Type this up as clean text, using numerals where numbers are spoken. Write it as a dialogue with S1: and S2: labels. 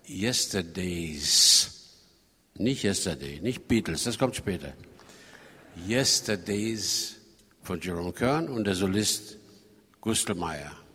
S1: Yesterdays. Nicht Yesterday, nicht Beatles, das kommt später. Yesterdays von Jerome Kern und der Solist Gustl Meyer.